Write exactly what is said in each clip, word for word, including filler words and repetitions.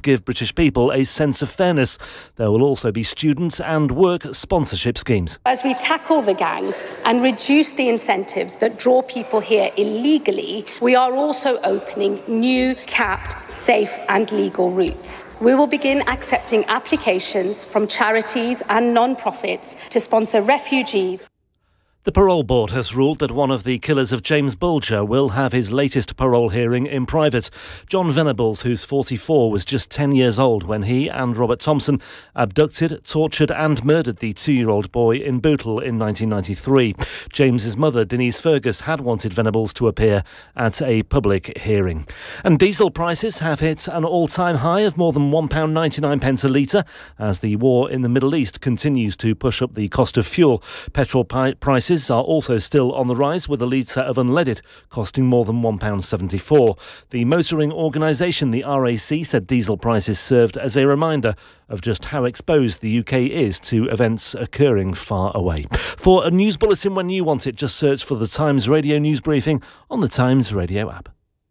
give British people a sense of fairness. There will also be student and work sponsorship schemes. As we tackle the gangs and reduce the incentives that draw people here illegally, we are also opening new, capped, safe and legal routes. We will begin accepting applications from charities and non-profits to sponsor refugees. The Parole Board has ruled that one of the killers of James Bulger will have his latest parole hearing in private. John Venables, who's forty-four, was just ten years old when he and Robert Thompson abducted, tortured and murdered the two-year-old boy in Bootle in nineteen ninety-three. James's mother, Denise Fergus, had wanted Venables to appear at a public hearing. And diesel prices have hit an all-time high of more than one pound ninety-nine a litre as the war in the Middle East continues to push up the cost of fuel. Petrol pi- prices are also still on the rise, with a litre of unleaded costing more than one pound seventy-four. The motoring organisation, the R A C, said diesel prices served as a reminder of just how exposed the U K is to events occurring far away. For a news bulletin when you want it, just search for the Times Radio News Briefing on the Times Radio app.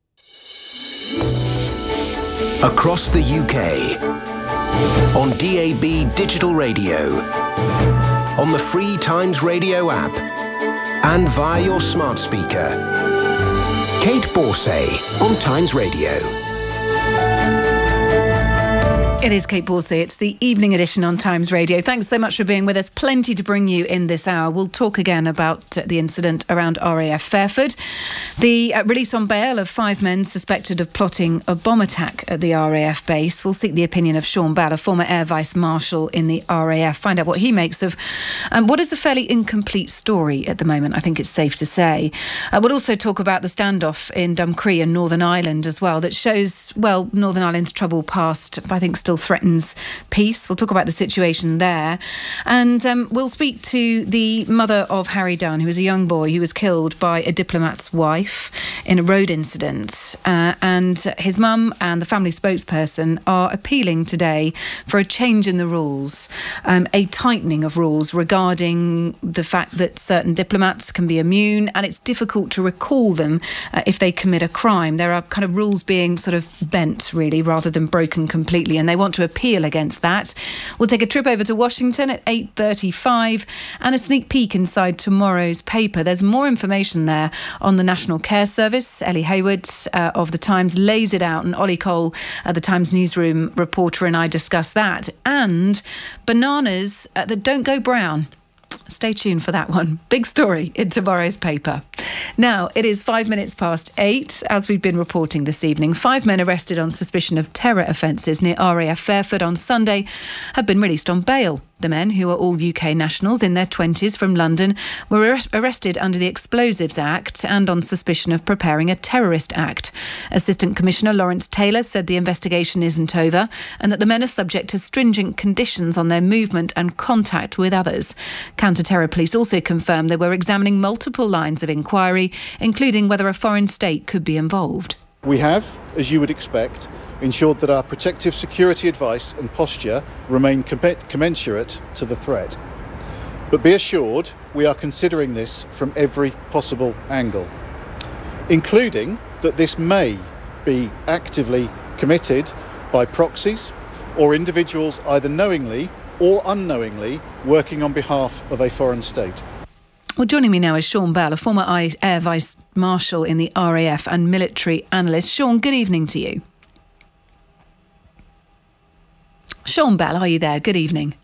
Across the U K, on D A B digital radio, on the free Times Radio app, and via your smart speaker. Kate Borsay on Times Radio. It is Kate Borsay. It's the evening edition on Times Radio. Thanks so much for being with us. Plenty to bring you in this hour. We'll talk again about uh, the incident around R A F Fairford, the uh, release on bail of five men suspected of plotting a bomb attack at the R A F base. We'll seek the opinion of Sean Bell, a former Air Vice Marshal in the R A F, find out what he makes of um, what is a fairly incomplete story at the moment, I think it's safe to say. Uh, we'll also talk about the standoff in Dumcries and Northern Ireland as well that shows, well, Northern Ireland's trouble past, I think, still threatens peace. We'll talk about the situation there. And um, we'll speak to the mother of Harry Dunn, who was a young boy who was killed by a diplomat's wife in a road incident. Uh, and his mum and the family spokesperson are appealing today for a change in the rules, um, a tightening of rules regarding the fact that certain diplomats can be immune and it's difficult to recall them uh, if they commit a crime. There are kind of rules being sort of bent, really, rather than broken completely, and they want to appeal against that. We'll take a trip over to Washington at eight thirty-five and a sneak peek inside tomorrow's paper. There's more information there on the National Care Service. Ellie Hayward uh, of The Times lays it out, and Ollie Cole, uh, the Times newsroom reporter, and I discuss that. And bananas uh, that don't go brown. Stay tuned for that one. Big story in tomorrow's paper. Now, it is five minutes past eight, as we've been reporting this evening. Five men arrested on suspicion of terror offences near R A F Fairford on Sunday have been released on bail. The men, who are all U K nationals in their twenties from London, were ar- arrested under the Explosives Act and on suspicion of preparing a terrorist act. Assistant Commissioner Lawrence Taylor said the investigation isn't over and that the men are subject to stringent conditions on their movement and contact with others. Counter-terror police also confirmed they were examining multiple lines of inquiry, including whether a foreign state could be involved. We have, as you would expect, ensured that our protective security advice and posture remain com- commensurate to the threat. But be assured, we are considering this from every possible angle, including that this may be actively committed by proxies or individuals either knowingly or unknowingly working on behalf of a foreign state. Well, joining me now is Sean Bell, a former Air Vice Marshal in the R A F and military analyst. Sean, good evening to you. Sean Bell, are you there? Good evening.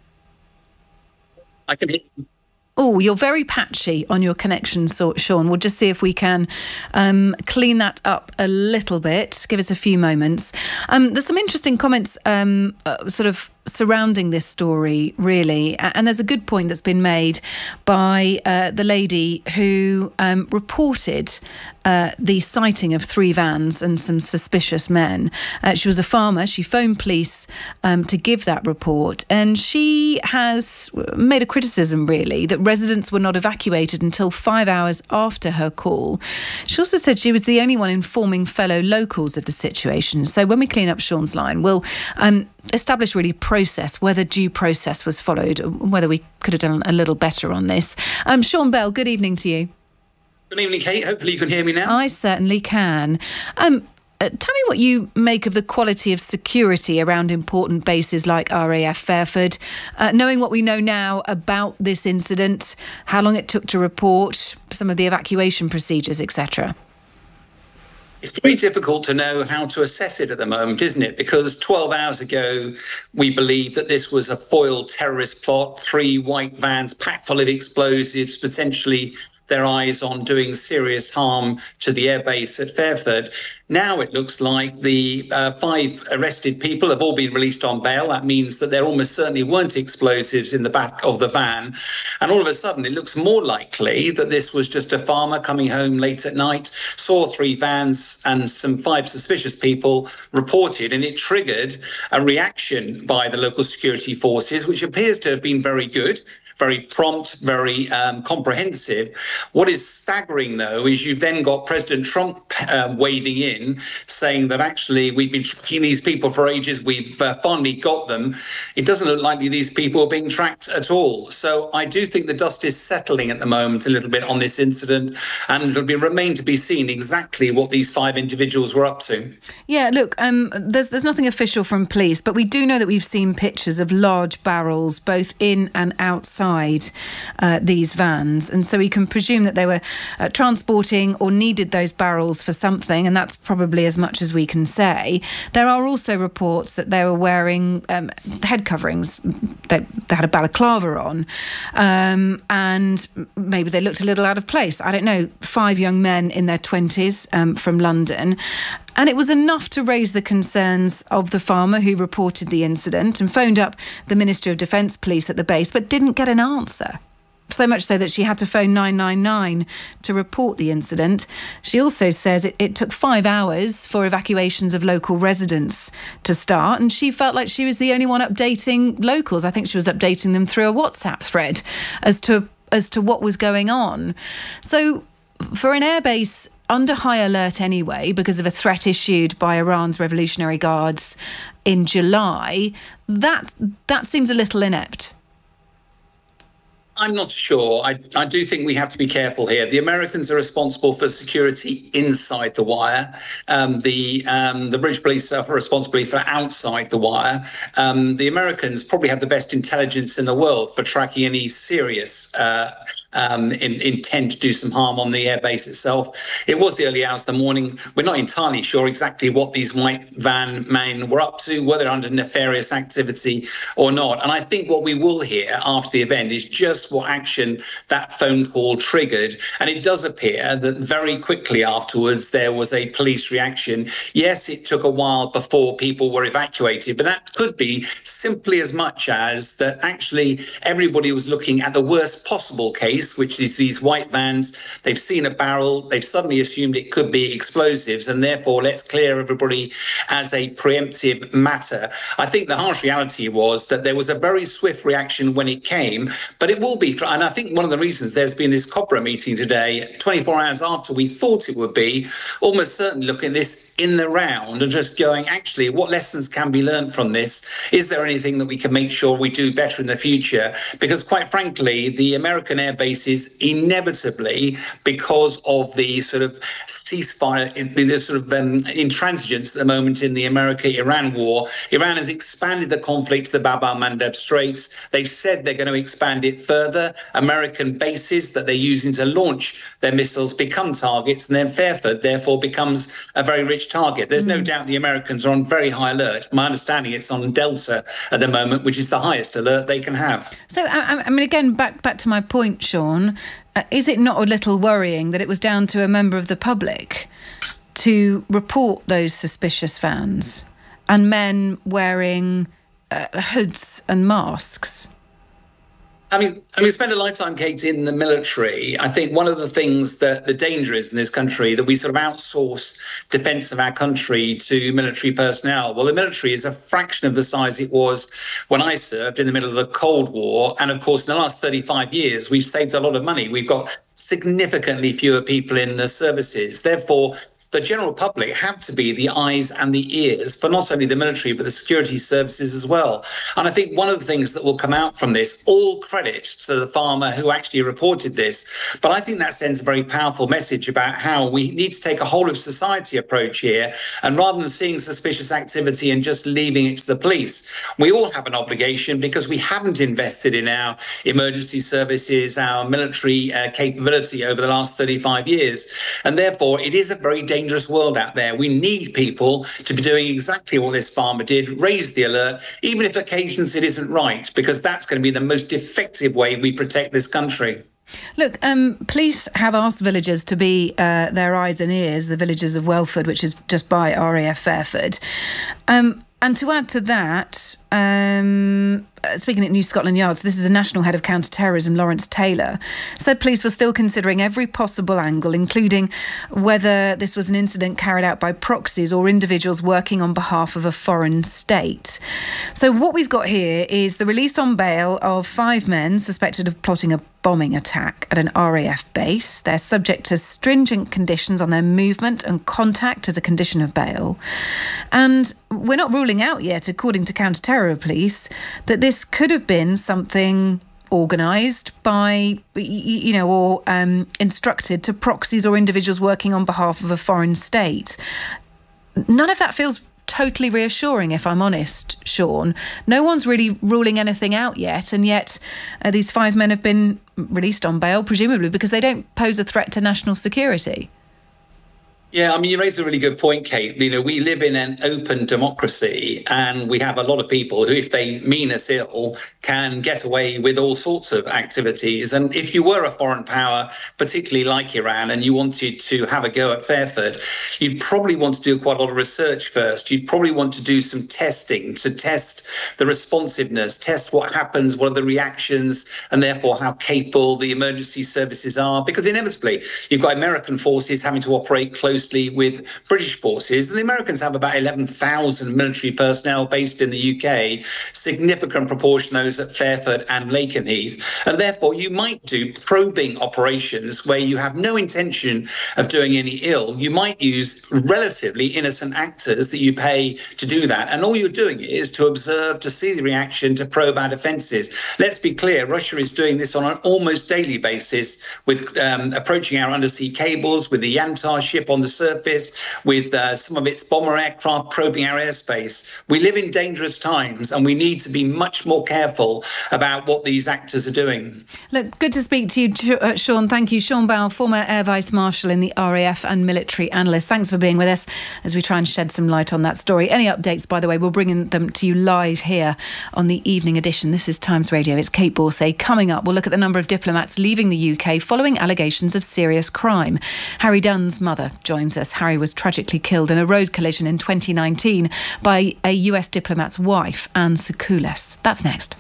I can hear you. Oh, you're very patchy on your connection, so, Sean. We'll just see if we can um, clean that up a little bit. Give us a few moments. Um, there's some interesting comments um, uh, sort of surrounding this story, really. And there's a good point that's been made by uh, the lady who um, reported uh, the sighting of three vans and some suspicious men. Uh, she was a farmer. She phoned police um, to give that report. And she has made a criticism, really, that residents were not evacuated until five hours after her call. She also said she was the only one informing fellow locals of the situation. So when we clean up Sean's line, we'll um, establish really process, whether due process was followed, whether we could have done a little better on this. Um, Sean Bell, good evening to you. Good evening, Kate. Hopefully you can hear me now. I certainly can. Um, Uh, tell me what you make of the quality of security around important bases like R A F Fairford, uh, knowing what we know now about this incident, how long it took to report, some of the evacuation procedures, et cetera. It's very difficult to know how to assess it at the moment, isn't it? Because twelve hours ago, we believed that this was a foiled terrorist plot, three white vans packed full of explosives, potentially their eyes on doing serious harm to the airbase at Fairford. Now it looks like the uh, five arrested people have all been released on bail. That means that there almost certainly weren't explosives in the back of the van. And all of a sudden, it looks more likely that this was just a farmer coming home late at night, saw three vans and some five suspicious people, reported, and it triggered a reaction by the local security forces, which appears to have been very good. Very prompt, very um, comprehensive. What is staggering, though, is you've then got President Trump uh, wading in, saying that actually we've been tracking these people for ages, we've uh, finally got them. It doesn't look like these people are being tracked at all. So I do think the dust is settling at the moment a little bit on this incident, and it'll be remain to be seen exactly what these five individuals were up to. Yeah, look, um, there's there's nothing official from police, but we do know that we've seen pictures of large barrels both in and outside Uh, these vans, and so we can presume that they were uh, transporting or needed those barrels for something, and that's probably as much as we can say. There are also reports that they were wearing um, head coverings. They, they had a balaclava on, um, and maybe they looked a little out of place. I don't know. Five young men in their twenties um, from London. And it was enough to raise the concerns of the farmer who reported the incident and phoned up the Ministry of Defence Police at the base, but didn't get an answer. So much so that she had to phone nine nine nine to report the incident. She also says it, it took five hours for evacuations of local residents to start, and she felt like she was the only one updating locals. I think she was updating them through a WhatsApp thread as to as to what was going on. So for an airbase under high alert anyway, because of a threat issued by Iran's Revolutionary Guards in July, that that seems a little inept. I'm not sure. I, I do think we have to be careful here. The Americans are responsible for security inside the wire. Um, the um, the British police are responsible for outside the wire. Um, the Americans probably have the best intelligence in the world for tracking any serious uh, um, in, intent to do some harm on the airbase itself. It was the early hours of the morning. We're not entirely sure exactly what these white van men were up to, whether under nefarious activity or not. And I think what we will hear after the event is just what action that phone call triggered. And it does appear that very quickly afterwards there was a police reaction. Yes, it took a while before people were evacuated, but that could be simply as much as that actually everybody was looking at the worst possible case, which is these white vans. They've seen a barrel, they've suddenly assumed it could be explosives, and therefore let's clear everybody as a preemptive matter. I think the harsh reality was that there was a very swift reaction when it came, but it will be, and I think one of the reasons there's been this COBRA meeting today, twenty-four hours after we thought it would be, almost certainly looking at this in the round and just going, actually, what lessons can be learned from this? Is there anything that we can make sure we do better in the future? Because quite frankly, the American air bases inevitably, because of the sort of ceasefire, the sort of um, intransigence at the moment in the America-Iran war, Iran has expanded the conflict to the Bab al-Mandeb Straits. They've said they're going to expand it further. American bases that they're using to launch their missiles become targets, and then Fairford therefore becomes a very rich target. There's mm. no doubt the Americans are on very high alert. My understanding it's on Delta at the moment, which is the highest alert they can have. So, I, I mean, again, back back to my point, Sean, uh, is it not a little worrying that it was down to a member of the public to report those suspicious vans and men wearing uh, hoods and masks? I mean, I mean, spend a lifetime, Kate, in the military. I think one of the things that the danger is in this country that we sort of outsource defence of our country to military personnel. Well, the military is a fraction of the size it was when I served in the middle of the Cold War. And of course, in the last thirty-five years, we've saved a lot of money. We've got significantly fewer people in the services. Therefore, the general public have to be the eyes and the ears for not only the military, but the security services as well. And I think one of the things that will come out from this, all credit to the farmer who actually reported this, but I think that sends a very powerful message about how we need to take a whole of society approach here. And rather than seeing suspicious activity and just leaving it to the police, we all have an obligation because we haven't invested in our emergency services, our military uh, capability over the last thirty-five years. And therefore, it is a very dangerous dangerous world out there. We need people to be doing exactly what this farmer did, raise the alert, even if occasions it isn't right, because that's going to be the most effective way we protect this country. Look, um, police have asked villagers to be uh, their eyes and ears, the villagers of Welford, which is just by R A F Fairford. Um, and to add to that, um, speaking at New Scotland Yard, so this is the National Head of Counter-Terrorism, Lawrence Taylor, said police were still considering every possible angle, including whether this was an incident carried out by proxies or individuals working on behalf of a foreign state. So what we've got here is the release on bail of five men suspected of plotting a bombing attack at an R A F base. They're subject to stringent conditions on their movement and contact as a condition of bail. And we're not ruling out yet, according to counter-terror police, that this could have been something organised by, you know, or um, instructed to proxies or individuals working on behalf of a foreign state. None of that feels totally reassuring, if I'm honest, Sean. No one's really ruling anything out yet, and yet uh, these five men have been released on bail, presumably because they don't pose a threat to national security. Yeah, I mean, you raise a really good point, Kate. You know, we live in an open democracy and we have a lot of people who, if they mean us ill, can get away with all sorts of activities. And if you were a foreign power, particularly like Iran, and you wanted to have a go at Fairford, you'd probably want to do quite a lot of research first. You'd probably want to do some testing to test the responsiveness, test what happens, what are the reactions, and therefore how capable the emergency services are. Because inevitably, you've got American forces having to operate closely with British forces. And the Americans have about eleven thousand military personnel based in the U K, significant proportion of those at Fairford and Lakenheath. And therefore, you might do probing operations where you have no intention of doing any ill. You might use relatively innocent actors that you pay to do that. And all you're doing is to observe, to see the reaction, to probe our defences. Let's be clear, Russia is doing this on an almost daily basis with um, approaching our undersea cables, with the Yantar ship on the surface, with uh, some of its bomber aircraft probing our airspace. We live in dangerous times and we need to be much more careful about what these actors are doing. Look, good to speak to you, uh, Sean. Thank you. Sean Bowell, former Air Vice Marshal in the R A F and military analyst. Thanks for being with us as we try and shed some light on that story. Any updates, by the way, we'll bring them to you live here on the evening edition. This is Times Radio. It's Kate Borsay. Coming up, we'll look at the number of diplomats leaving the U K following allegations of serious crime. Harry Dunn's mother joins us. Harry was tragically killed in a road collision in twenty nineteen by a U S diplomat's wife, Anne Sakoulas. That's next.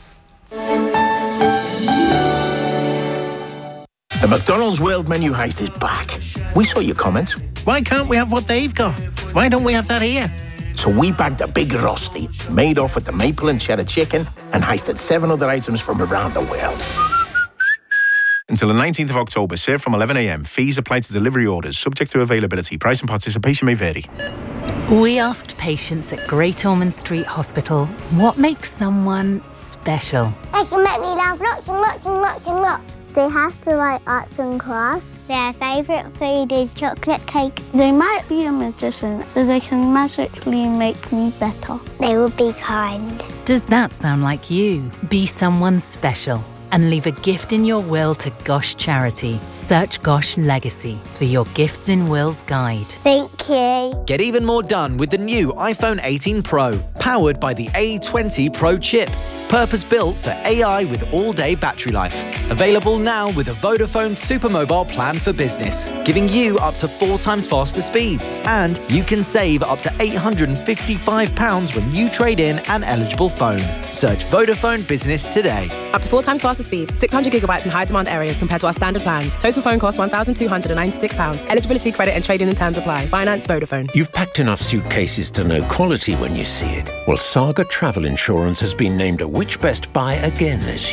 The McDonald's World Menu Heist is back. We saw your comments. Why can't we have what they've got? Why don't we have that here? So we bagged a big rosti, made off with the maple and cheddar chicken, and heisted seven other items from around the world. Until the nineteenth of October, served from eleven a m. Fees apply to delivery orders, subject to availability. Price and participation may vary. We asked patients at Great Ormond Street Hospital what makes someone special. They can make me laugh lots and lots and lots and lots. They have to write arts and crafts. Their favourite food is chocolate cake. They might be a magician, so they can magically make me better. They will be kind. Does that sound like you? Be someone special and leave a gift in your will to Gosh Charity. Search Gosh Legacy for your Gifts in Wills guide. Thank you. Get even more done with the new iPhone eighteen Pro, powered by the A twenty Pro chip. Purpose-built for A I with all-day battery life. Available now with a Vodafone Supermobile plan for business, giving you up to four times faster speeds. And you can save up to eight hundred fifty-five pounds when you trade in an eligible phone. Search Vodafone Business today. Up to four times faster speeds, six hundred gigabytes in high-demand areas compared to our standard plans. Total phone cost one thousand two hundred ninety-six pounds. Eligibility, credit and trading and terms apply. Finance Vodafone. You've packed enough suitcases to know quality when you see it. Well, Saga Travel Insurance has been named a Which Best Buy again this year.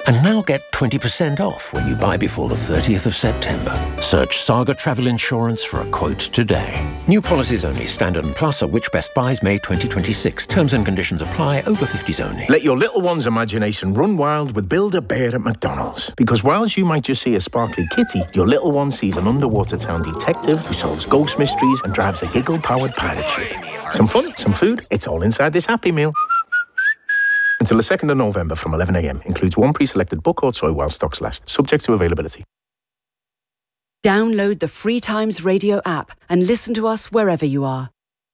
And now get twenty percent off when you buy before the thirtieth of September. Search Saga Travel Insurance for a quote today. New policies only. Standard and Plus are which Best Buys May twenty twenty-six. Terms and conditions apply. Over fifties only. Let your little one's imagination run wild with Build-A-Bear at McDonald's. Because whilst you might just see a sparkly kitty, your little one sees an underwater town detective who solves ghost mysteries and drives a giggle-powered pirate ship. Some fun, some food, it's all inside this Happy Meal. Until the second of November from eleven a m. Includes one pre-selected book or toy while stocks last. Subject to availability. Download the Free Times Radio app and listen to us wherever you are.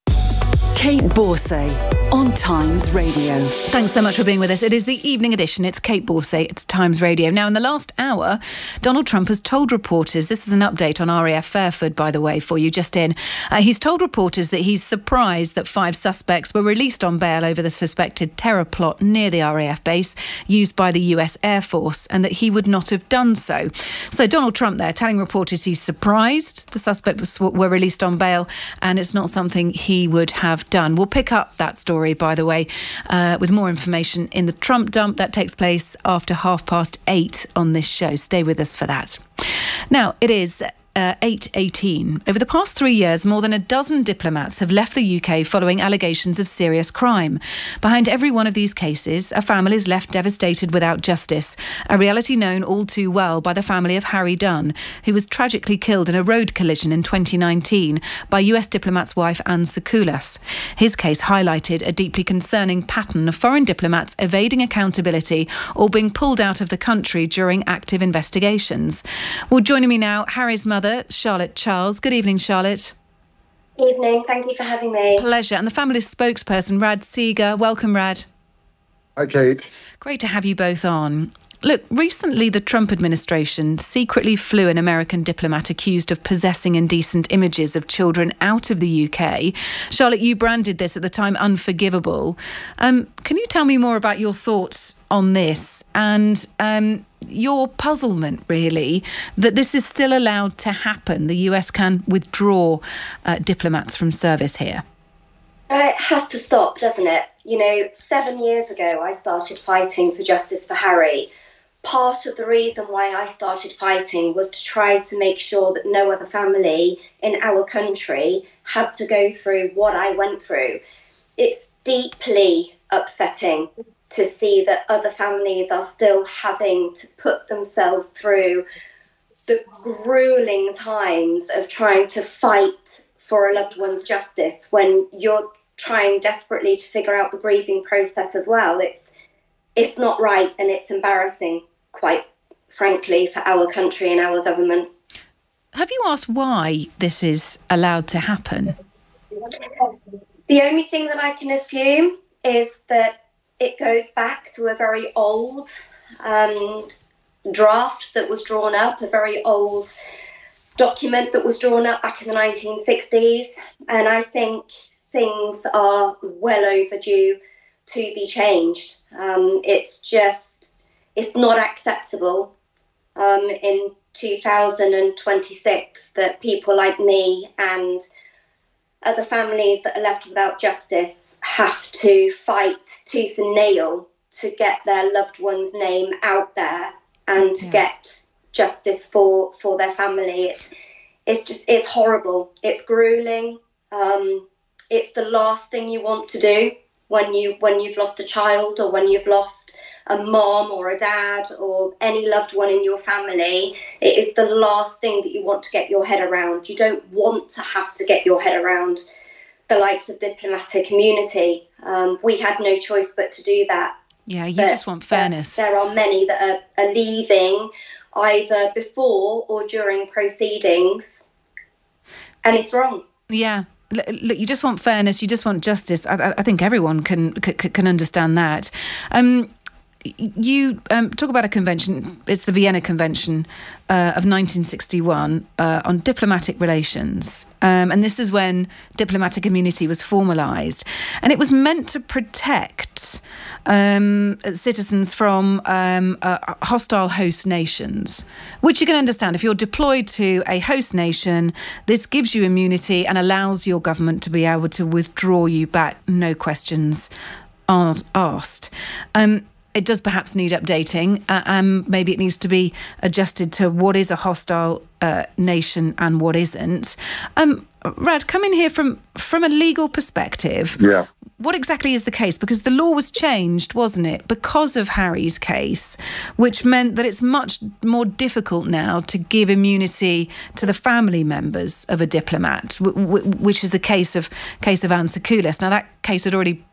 Kate Borsay on Times Radio. Thanks so much for being with us. It is the evening edition. It's Kate Borsay. It's Times Radio. Now, in the last hour, Donald Trump has told reporters, this is an update on R A F Fairford, by the way, for you just in. Uh, he's told reporters that he's surprised that five suspects were released on bail over the suspected terror plot near the R A F base used by the U S Air Force, and that he would not have done so. So Donald Trump there telling reporters he's surprised the suspects were released on bail and it's not something he would have done. We'll pick up that story, by the way, uh, with more information in the Trump dump that takes place after half past eight on this show. Stay with us for that. Now, it is Uh, eight eighteen. Over the past three years, more than a dozen diplomats have left the U K following allegations of serious crime. Behind every one of these cases, a family is left devastated without justice, a reality known all too well by the family of Harry Dunn, who was tragically killed in a road collision in twenty nineteen by U S diplomat's wife Anne Sakoulas. His case highlighted a deeply concerning pattern of foreign diplomats evading accountability or being pulled out of the country during active investigations. Well, joining me now, Harry's mother, Charlotte Charles. Good evening, Charlotte. Evening. Thank you for having me. Pleasure. And the family's spokesperson, Rad Seeger. Welcome, Rad. Hi, Kate. Great to have you both on. Look, recently the Trump administration secretly flew an American diplomat accused of possessing indecent images of children out of the U K. Charlotte, you branded this at the time unforgivable. Um, can you tell me more about your thoughts on this and um, your puzzlement, really, that this is still allowed to happen? The U S can withdraw uh, diplomats from service here. Uh, it has to stop, doesn't it? You know, seven years ago, I started fighting for justice for Harry. Part of the reason why I started fighting was to try to make sure that no other family in our country had to go through what I went through. It's deeply upsetting to see that other families are still having to put themselves through the grueling times of trying to fight for a loved one's justice when you're trying desperately to figure out the grieving process as well. It's it's not right, and it's embarrassing, quite frankly, for our country and our government. Have you asked why this is allowed to happen? The only thing that I can assume is that it goes back to a very old um, draft that was drawn up, a very old document that was drawn up back in the nineteen sixties. And I think things are well overdue to be changed. Um, it's just, it's not acceptable um, in two thousand twenty-six that people like me and other families that are left without justice have to fight tooth and nail to get their loved one's name out there and to yeah. get justice for, for their family. It's, it's just, it's horrible. It's grueling. Um, it's the last thing you want to do when you, when you've lost a child or when you've lost a mom or a dad or any loved one in your family. It is the last thing that you want to get your head around. You don't want to have to get your head around the likes of diplomatic immunity. Um, we had no choice but to do that. Yeah, you but just want fairness. There, there are many that are, are leaving either before or during proceedings, and it's wrong. Yeah. Look, you just want fairness. You just want justice. I, I think everyone can can, can understand that. Um, You um, talk about a convention, it's the Vienna Convention uh, of nineteen sixty-one uh, on diplomatic relations. Um, and this is when diplomatic immunity was formalised. And it was meant to protect um, citizens from um, uh, hostile host nations, which you can understand. If you're deployed to a host nation, this gives you immunity and allows your government to be able to withdraw you back, no questions asked. Um, it does perhaps need updating. Uh, um, maybe it needs to be adjusted to what is a hostile uh, nation and what isn't. Um, Rad, come in here from from a legal perspective. Yeah. What exactly is the case? Because the law was changed, wasn't it, because of Harry's case, which meant that it's much more difficult now to give immunity to the family members of a diplomat, w- w- which is the case of case of Anne Sacoulis. Now, that case had already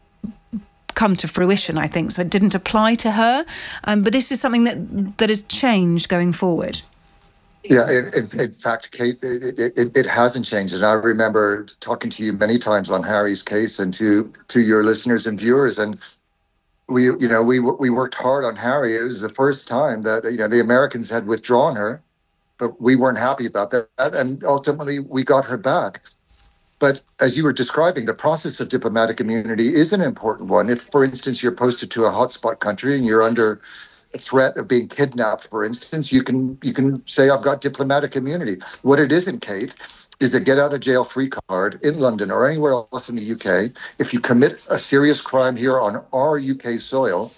come to fruition, I think, so it didn't apply to her. Um, but this is something that that has changed going forward. Yeah, in, in, in fact, Kate, it, it, it hasn't changed. And I remember talking to you many times on Harry's case and to to your listeners and viewers. And we, you know, we we worked hard on Harry. It was the first time that, you know, the Americans had withdrawn her, but we weren't happy about that. And ultimately, we got her back. But as you were describing, the process of diplomatic immunity is an important one. If, for instance, you're posted to a hotspot country and you're under a threat of being kidnapped, for instance, you can you can say, I've got diplomatic immunity. What it isn't, Kate, is a get out of jail free card in London or anywhere else in the U K. If you commit a serious crime here on our U K soil,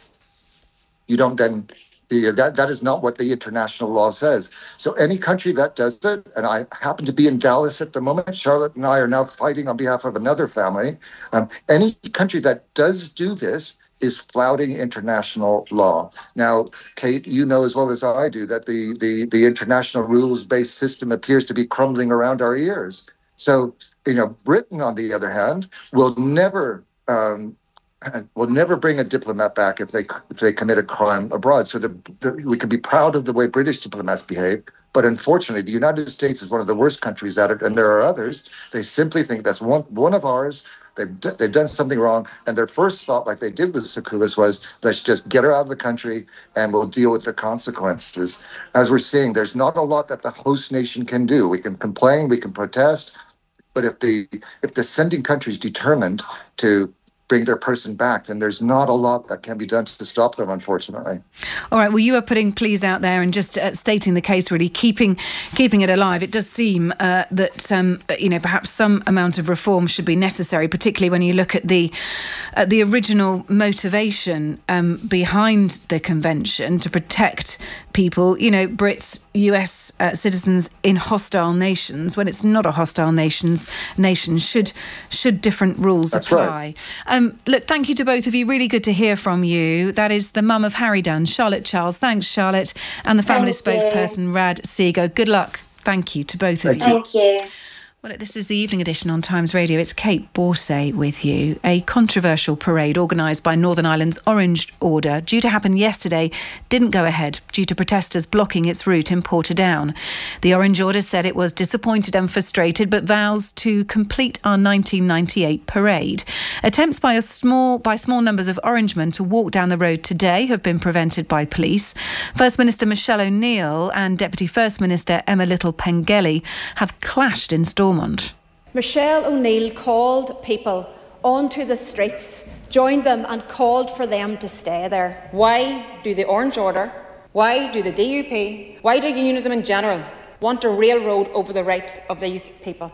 you don't then, the, that, that is not what the international law says. So any country that does it, and I happen to be in Dallas at the moment, Charlotte and I are now fighting on behalf of another family. Um, any country that does do this is flouting international law. Now, Kate, you know as well as I do that the, the, the international rules-based system appears to be crumbling around our ears. So, you know, Britain, on the other hand, will never um, will never bring a diplomat back if they if they commit a crime abroad. So the, the, we can be proud of the way British diplomats behave. But unfortunately, the United States is one of the worst countries at it, and there are others. They simply think that's one one of ours. They've, they've done something wrong, and their first thought, like they did with Sacoulis, was let's just get her out of the country and we'll deal with the consequences. As we're seeing, there's not a lot that the host nation can do. We can complain, we can protest, but if the if the sending country is determined to bring their person back, then there's not a lot that can be done to stop them, unfortunately. All right, well, you are putting pleas out there and just uh, stating the case, really, keeping keeping it alive. It does seem uh, that, um, you know, perhaps some amount of reform should be necessary, particularly when you look at the, uh, the original motivation um, behind the convention to protect people, you know, Brits, U S uh, citizens in hostile nations. When it's not a hostile nations nation, should should different rules That's apply? Right. Um, look, thank you to both of you. Really good to hear from you. That is the mum of Harry Dunn, Charlotte Charles. Thanks, Charlotte, and the family Thank spokesperson, you. Rad Seago. Good luck. Thank you to both of you. Thank you. Well, this is the evening edition on Times Radio. It's Kate Borsay with you. A controversial parade organised by Northern Ireland's Orange Order, due to happen yesterday, didn't go ahead due to protesters blocking its route in Portadown. The Orange Order said it was disappointed and frustrated, but vows to complete our nineteen ninety-eight parade. Attempts by a small by small numbers of Orangemen to walk down the road today have been prevented by police. First Minister Michelle O'Neill and Deputy First Minister Emma Little-Pengelly have clashed in Stormont. Michelle O'Neill called people onto the streets, joined them and called for them to stay there. Why do the Orange Order, why do the D U P, why do unionism in general want to railroad over the rights of these people?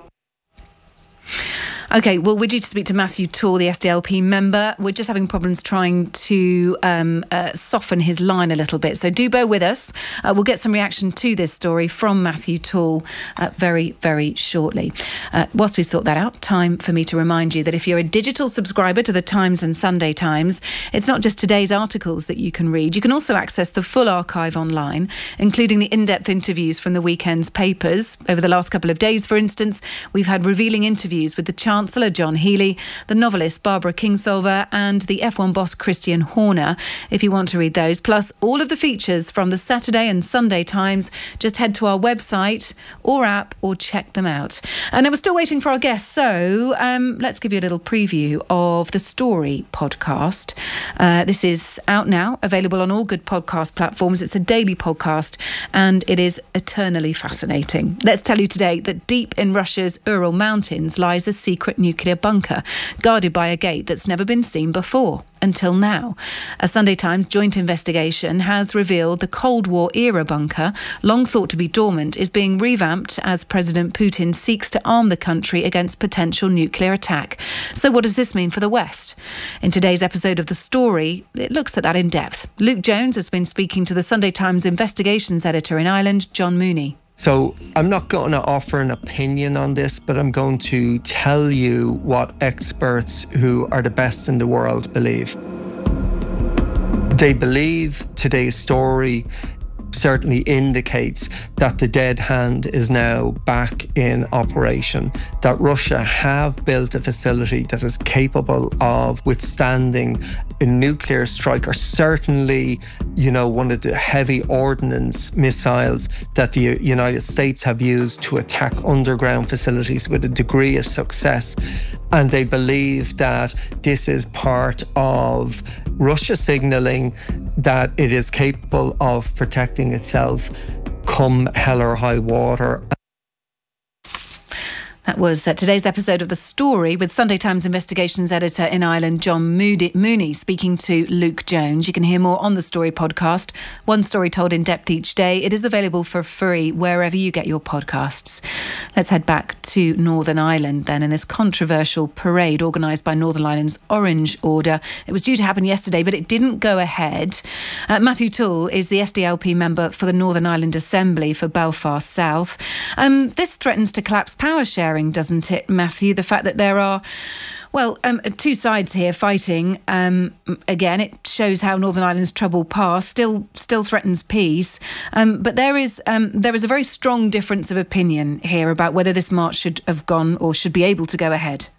OK, well, we're due to speak to Matthew Toole, the S D L P member. We're just having problems trying to um, uh, soften his line a little bit. So do bear with us. Uh, we'll get some reaction to this story from Matthew Toole uh, very, very shortly. Uh, whilst we sort that out, time for me to remind you that if you're a digital subscriber to the Times and Sunday Times, it's not just today's articles that you can read. You can also access the full archive online, including the in-depth interviews from the weekend's papers. Over the last couple of days, for instance, we've had revealing interviews with the Chancellor John Healey, the novelist Barbara Kingsolver and the F one boss Christian Horner, if you want to read those. Plus all of the features from the Saturday and Sunday Times. Just head to our website or app or check them out. And we're still waiting for our guests, so um, let's give you a little preview of the Story podcast. Uh, this is out now, available on all good podcast platforms. It's a daily podcast and it is eternally fascinating. Let's tell you today that deep in Russia's Ural Mountains lies a secret secret nuclear bunker, guarded by a gate that's never been seen before. Until now. A Sunday Times joint investigation has revealed the Cold War era bunker, long thought to be dormant, is being revamped as President Putin seeks to arm the country against potential nuclear attack. So what does this mean for the West? In today's episode of The Story, it looks at that in depth. Luke Jones has been speaking to the Sunday Times investigations editor in Ireland, John Mooney. So I'm not going to offer an opinion on this, but I'm going to tell you what experts who are the best in the world believe. They believe today's story certainly indicates that the dead hand is now back in operation, that Russia have built a facility that is capable of withstanding a nuclear strike, or certainly, you know, one of the heavy ordnance missiles that the United States have used to attack underground facilities with a degree of success. And they believe that this is part of Russia signalling that it is capable of protecting itself come hell or high water. That was uh, today's episode of The Story with Sunday Times investigations editor in Ireland, John Moody, Mooney, speaking to Luke Jones. You can hear more on The Story podcast. One story told in depth each day. It is available for free wherever you get your podcasts. Let's head back to Northern Ireland then, in this controversial parade organised by Northern Ireland's Orange Order. It was due to happen yesterday, but it didn't go ahead. Uh, Matthew Toole is the S D L P member for the Northern Ireland Assembly for Belfast South. Um, this threatens to collapse power sharing, doesn't it, Matthew? The fact that there are, well, um, two sides here fighting. Um, again, it shows how Northern Ireland's troubled past still still threatens peace. Um, but there is um, there is a very strong difference of opinion here about whether this march should have gone or should be able to go ahead.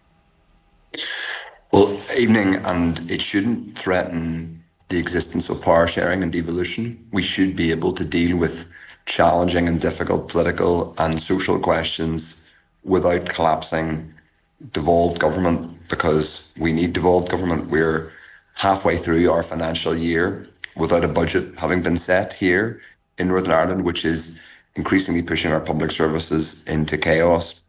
Well, evening, and it shouldn't threaten the existence of power sharing and devolution. We should be able to deal with challenging and difficult political and social questions without collapsing devolved government, because we need devolved government. We're halfway through our financial year without a budget having been set here in Northern Ireland, which is increasingly pushing our public services into chaos.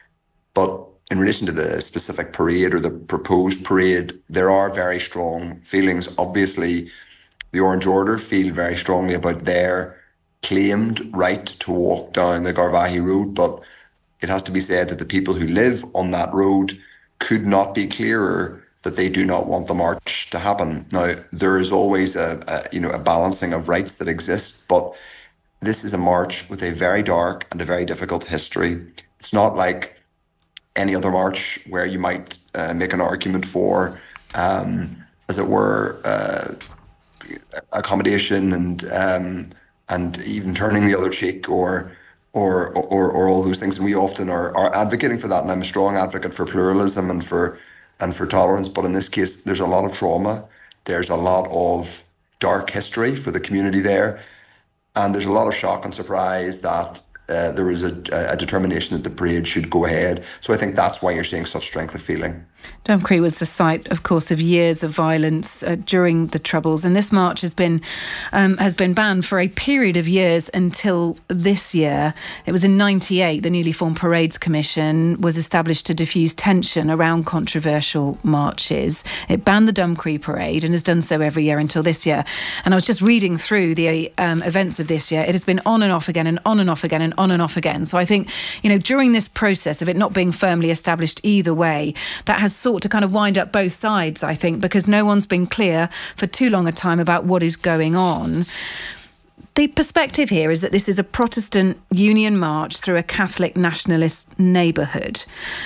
But in relation to the specific parade or the proposed parade, there are very strong feelings. Obviously, the Orange Order feel very strongly about their claimed right to walk down the Garvaghey Road, but it has to be said that the people who live on that road could not be clearer that they do not want the march to happen. Now, there is always a, a you know a balancing of rights that exists, but this is a march with a very dark and a very difficult history. It's not like any other march where you might uh, make an argument for, um, as it were, uh, accommodation and um, and even turning the other cheek, or Or, or or all those things, and we often are, are advocating for that, and I'm a strong advocate for pluralism and for and for tolerance. But in this case, there's a lot of trauma, there's a lot of dark history for the community there, and there's a lot of shock and surprise that uh, there is a, a determination that the parade should go ahead. So I think that's why you're seeing such strength of feeling. Dumfries was the site, of course, of years of violence uh, during the Troubles, and this march has been um, has been banned for a period of years until this year. It was in ninety-eight the newly formed Parades Commission was established to diffuse tension around controversial marches. It banned the Dumfries Parade and has done so every year until this year. And I was just reading through the um, events of this year. It has been on and off again and on and off again and on and off again. So I think, you know, during this process of it not being firmly established either way, that has sought to kind of wind up both sides, I think, because no one's been clear for too long a time about what is going on. The perspective here is that this is a Protestant union march through a Catholic nationalist neighbourhood.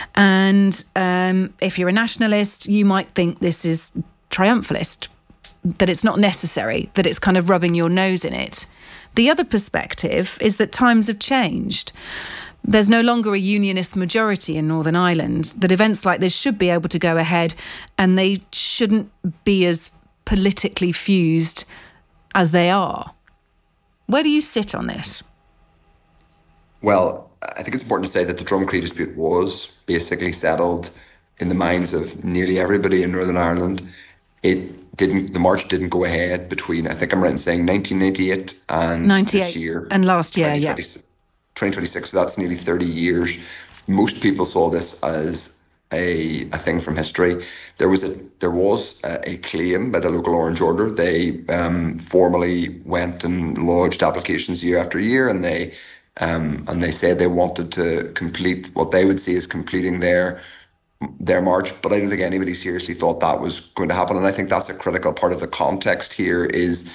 And um, if you're a nationalist, you might think this is triumphalist, that it's not necessary, that it's kind of rubbing your nose in it. The other perspective is that times have changed. There's no longer a unionist majority in Northern Ireland, that events like this should be able to go ahead and they shouldn't be as politically fused as they are. Where do you sit on this? Well, I think it's important to say that the Drumcree dispute was basically settled in the minds of nearly everybody in Northern Ireland. It didn't, the march didn't go ahead between, I think I'm right in saying, nineteen ninety-eight and this year. And last year, yeah. twenty twenty-six, so that's nearly thirty years. Most people saw this as a, a thing from history. There was a there was a, a claim by the local Orange Order. They um, formally went and lodged applications year after year, and they um, and they said they wanted to complete what they would see as completing their their march. But I don't think anybody seriously thought that was going to happen. And I think that's a critical part of the context here is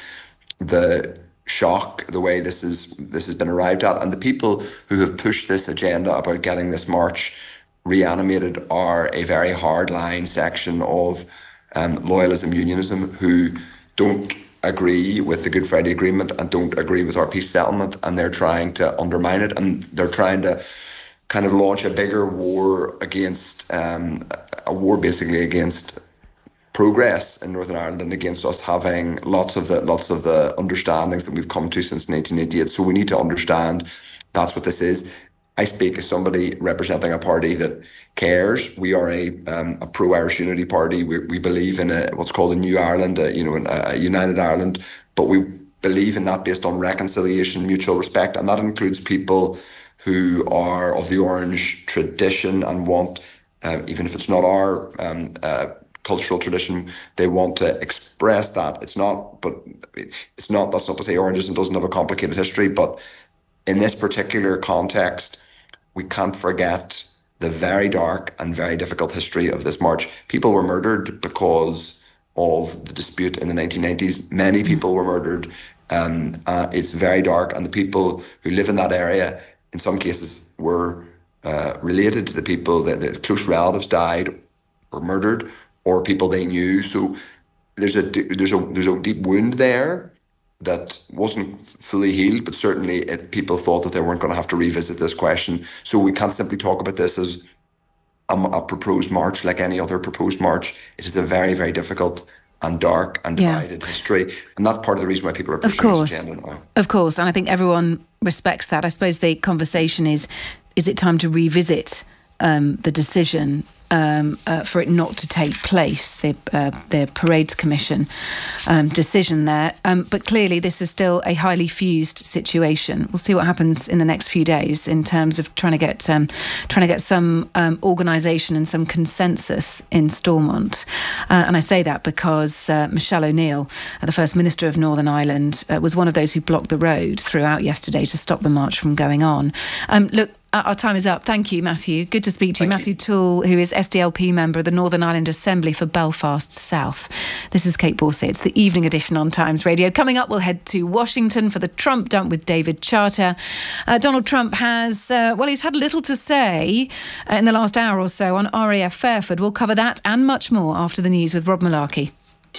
the shock, the way this is this has been arrived at, and the people who have pushed this agenda about getting this march reanimated are a very hardline section of um, loyalism, unionism, who don't agree with the Good Friday Agreement and don't agree with our peace settlement, and they're trying to undermine it, and they're trying to kind of launch a bigger war against, um, a war basically against progress in Northern Ireland and against us having lots of the lots of the understandings that we've come to since nineteen eighty-eight. So we need to understand that's what this is. I speak as somebody representing a party that cares. We are a um, a pro-Irish unity party. We we believe in a what's called a new Ireland, a, you know, a, a united Ireland. But we believe in that based on reconciliation, mutual respect, and that includes people who are of the Orange tradition and want, uh, even if it's not our um, uh, cultural tradition, they want to express that. It's not, but it's not. That's not to say Orangeism doesn't have a complicated history, but in this particular context, we can't forget the very dark and very difficult history of this march. People were murdered because of the dispute in the nineteen nineties. Many people were murdered. Um, uh, it's very dark, and the people who live in that area, in some cases, were uh, related to the people that the close relatives died or murdered, or people they knew. So there's a there's a there's a deep wound there that wasn't fully healed, but certainly it, people thought that they weren't going to have to revisit this question. So we can't simply talk about this as a, a proposed march like any other proposed march. It is a very, very difficult and dark and divided yeah. history. And that's part of the reason why people are pushing this agenda now. Of course. And I think everyone respects that. I suppose the conversation is, is it time to revisit um, the decision Um, uh, for it not to take place, the uh, the Parades Commission um, decision there. Um, but clearly this is still a highly fused situation. We'll see what happens in the next few days in terms of trying to get um, trying to get some um, organisation and some consensus in Stormont. Uh, and I say that because uh, Michelle O'Neill, uh, the First Minister of Northern Ireland, uh, was one of those who blocked the road throughout yesterday to stop the march from going on. Um, look, our time is up. Thank you, Matthew. Good to speak to you. Matthew Toole, who is S D L P member of the Northern Ireland Assembly for Belfast South. This is Kate Borsay. It's the evening edition on Times Radio. Coming up, we'll head to Washington for the Trump dump with David Charter. Uh, Donald Trump has, uh, well, he's had little to say uh, in the last hour or so on R A F Fairford. We'll cover that and much more after the news with Rob Malarkey.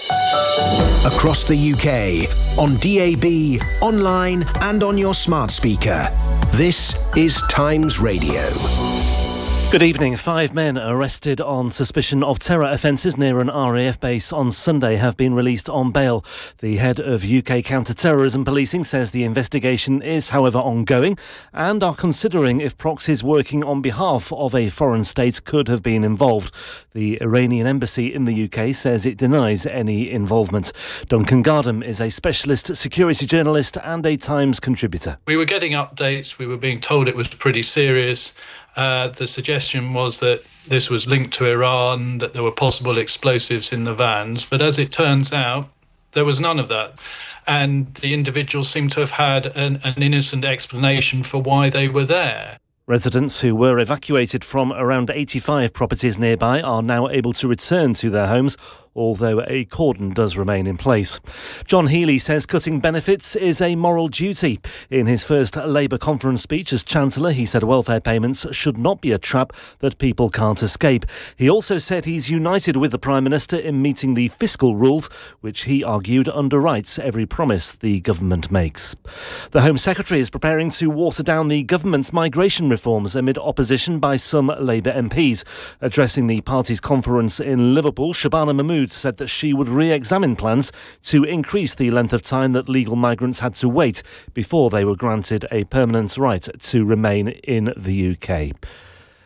Across the U K, on D A B, online and on your smart speaker. This is Times Radio. Good evening. Five men arrested on suspicion of terror offences near an R A F base on Sunday have been released on bail. The head of U K counter-terrorism policing says the investigation is, however, ongoing and are considering if proxies working on behalf of a foreign state could have been involved. The Iranian embassy in the U K says it denies any involvement. Duncan Gardam is a specialist security journalist and a Times contributor. We were getting updates. We were being told it was pretty serious. Uh, the suggestion was that this was linked to Iran, that there were possible explosives in the vans. But as it turns out, there was none of that. And the individuals seem to have had an, an innocent explanation for why they were there. Residents who were evacuated from around eighty-five properties nearby are now able to return to their homes, although a cordon does remain in place. John Healey says cutting benefits is a moral duty. In his first Labour conference speech as Chancellor, he said welfare payments should not be a trap that people can't escape. He also said he's united with the Prime Minister in meeting the fiscal rules, which he argued underwrites every promise the government makes. The Home Secretary is preparing to water down the government's migration reforms amid opposition by some Labour M Ps. Addressing the party's conference in Liverpool, Shabana Mahmood said that she would re-examine plans to increase the length of time that legal migrants had to wait before they were granted a permanent right to remain in the U K.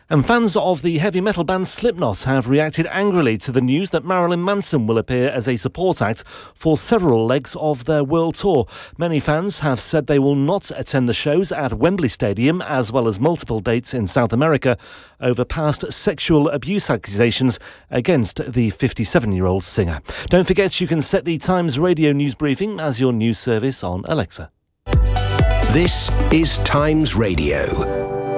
And fans of the heavy metal band Slipknot have reacted angrily to the news that Marilyn Manson will appear as a support act for several legs of their world tour. Many fans have said they will not attend the shows at Wembley Stadium, as well as multiple dates in South America, over past sexual abuse accusations against the fifty-seven-year-old singer. Don't forget you can set the Times Radio news briefing as your news service on Alexa. This is Times Radio.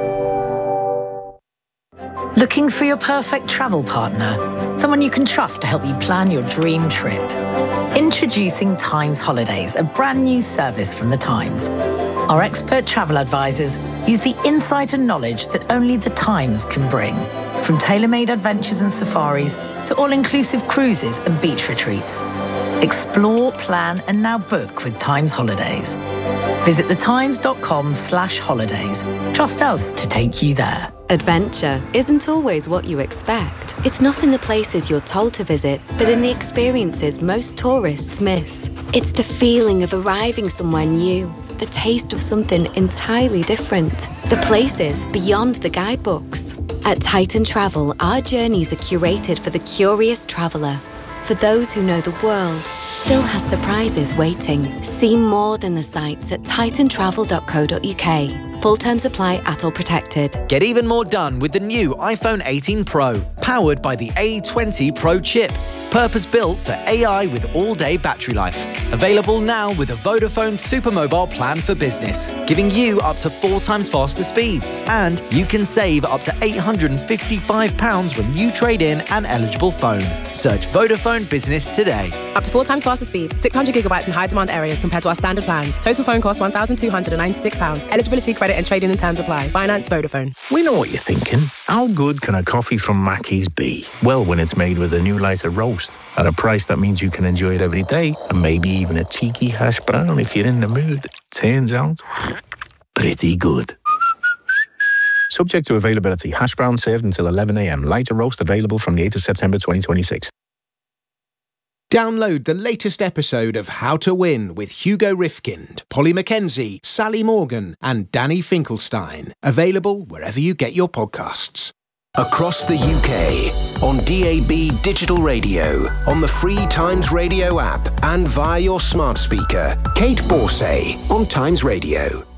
Looking for your perfect travel partner? Someone you can trust to help you plan your dream trip? Introducing Times Holidays, a brand new service from the Times. Our expert travel advisors use the insight and knowledge that only the Times can bring. From tailor-made adventures and safaris to all-inclusive cruises and beach retreats. Explore, plan and now book with Times Holidays. Visit thetimes.com slash holidays. Trust us to take you there. Adventure isn't always what you expect. It's not in the places you're told to visit, but in the experiences most tourists miss. It's the feeling of arriving somewhere new, the taste of something entirely different, the places beyond the guidebooks. At Titan Travel, our journeys are curated for the curious traveller. For those who know the world still has surprises waiting. See more than the sights at titan travel dot co dot uk. Full terms apply at all protected. Get even more done with the new iPhone eighteen Pro, powered by the A twenty Pro chip. Purpose-built for A I with all-day battery life. Available now with a Vodafone Supermobile plan for business, giving you up to four times faster speeds. And you can save up to eight hundred fifty-five pounds when you trade in an eligible phone. Search Vodafone Business today. Up to four times faster speeds, six hundred gigabytes in high-demand areas compared to our standard plans. Total phone cost one thousand two hundred ninety-six pounds. Eligibility, credit and trading in terms apply. Finance Vodafone. We know what you're thinking. How good can a coffee from Mackey's be? Well, when it's made with a new lighter roast at a price that means you can enjoy it every day, and maybe even a cheeky hash brown if you're in the mood. Turns out, pretty good. Subject to availability. Hash brown served until eleven a m. Lighter roast available from the eighth of September twenty twenty-six. Download the latest episode of How to Win with Hugo Rifkind, Polly Mackenzie, Sally Morgan and Danny Finkelstein. Available wherever you get your podcasts. Across the U K, on D A B digital radio, on the free Times Radio app and via your smart speaker. Kate Borsay on Times Radio.